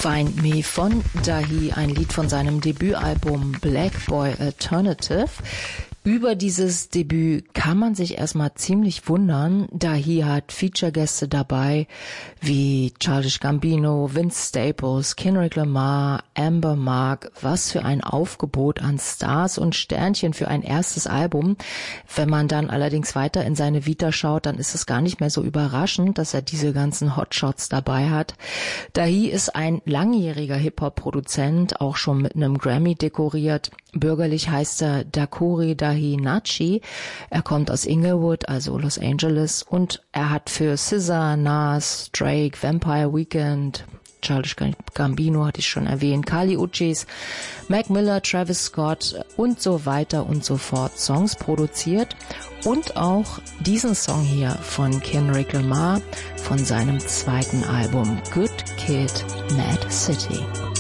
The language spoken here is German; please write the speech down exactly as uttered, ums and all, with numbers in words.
Find Me von Dahi, ein Lied von seinem Debütalbum Black Boy Alternative. Über dieses Debüt kann man sich erstmal ziemlich wundern. Dahi hat Feature-Gäste dabei wie Childish Gambino, Vince Staples, Kendrick Lamar, Amber Mark. Was für ein Aufgebot an Stars und Sternchen für ein erstes Album. Wenn man dann allerdings weiter in seine Vita schaut, dann ist es gar nicht mehr so überraschend, dass er diese ganzen Hotshots dabei hat. Dahi ist ein langjähriger Hip-Hop-Produzent, auch schon mit einem Grammy dekoriert. Bürgerlich heißt er Dakuri Dahi Nachi. Er kommt aus Inglewood, also Los Angeles, und er hat für S Z A, Nas, Drake, Vampire Weekend, Childish Gambino hatte ich schon erwähnt, Kali Uchis, Mac Miller, Travis Scott und so weiter und so fort Songs produziert. Und auch diesen Song hier von Kendrick Lamar von seinem zweiten Album Good Kid, Mad City.